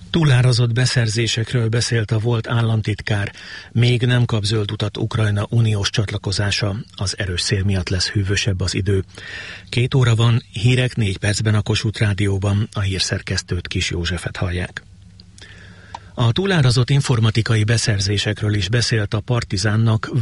Túlárazott beszerzésekről beszélt a volt államtitkár. Még nem kap zöld utat Ukrajna uniós csatlakozása. Az erős szél miatt lesz hűvösebb az idő. 2 óra van, hírek 4 percben a Kossuth Rádióban. A hírszerkesztőt, Kis Józsefet hallják. A túlárazott informatikai beszerzésekről is beszélt a Partizánnak